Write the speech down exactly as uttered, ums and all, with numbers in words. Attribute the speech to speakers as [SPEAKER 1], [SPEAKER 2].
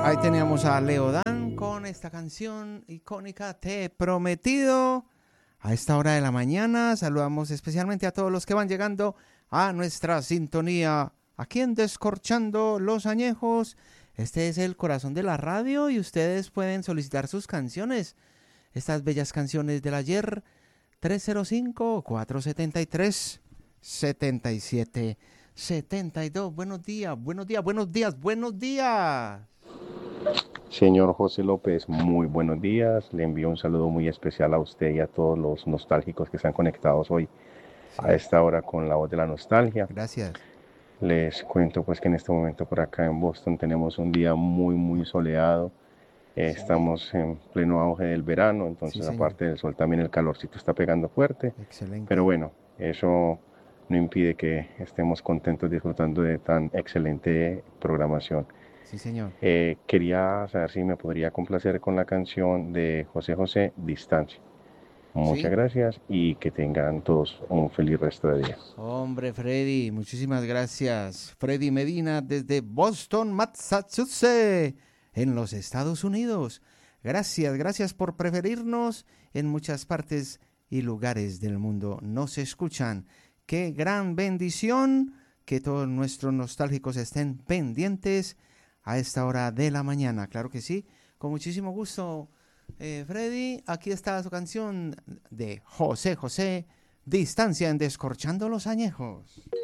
[SPEAKER 1] Ahí teníamos a Leodán con esta canción icónica, Te he prometido. A esta hora de la mañana saludamos especialmente a todos los que van llegando a nuestra sintonía aquí en Descorchando los Añejos. Este es el corazón de la radio y ustedes pueden solicitar sus canciones. Estas bellas canciones del ayer, tres cero cinco, cuatro siete tres, siete siete siete dos. Buenos días, buenos días, buenos días, buenos días.
[SPEAKER 2] Señor José López, muy buenos días. Le envío un saludo muy especial a usted y a todos los nostálgicos que están conectados hoy sí. a esta hora con la voz de la nostalgia.
[SPEAKER 1] Gracias.
[SPEAKER 2] Les cuento pues que en este momento por acá en Boston tenemos un día muy muy soleado. Eh, sí. Estamos en pleno auge del verano, entonces sí, aparte del sol también el calorcito está pegando fuerte.
[SPEAKER 1] Excelente.
[SPEAKER 2] Pero bueno, eso no impide que estemos contentos disfrutando de tan excelente programación.
[SPEAKER 1] Sí, señor.
[SPEAKER 2] Eh, quería saber si me podría complacer con la canción de José José, Distancia. Muchas ¿Sí? gracias y que tengan todos un feliz resto de día.
[SPEAKER 1] Hombre, Freddy, muchísimas gracias. Freddy Medina desde Boston, Massachusetts, en los Estados Unidos. Gracias, gracias por preferirnos. En muchas partes y lugares del mundo nos escuchan. Qué gran bendición que todos nuestros nostálgicos estén pendientes a esta hora de la mañana. Claro que sí, con muchísimo gusto, eh, Freddy. Aquí está su canción de José José, Distancia en Descorchando los Añejos.